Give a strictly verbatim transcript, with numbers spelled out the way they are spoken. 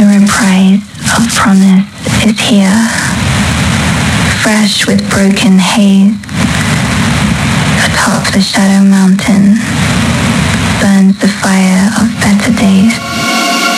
The reprise of promise is here, fresh with broken haze, atop the shadow